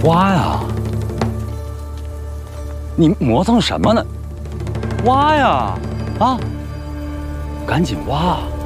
挖呀！你磨蹭什么呢？挖呀！啊，赶紧挖！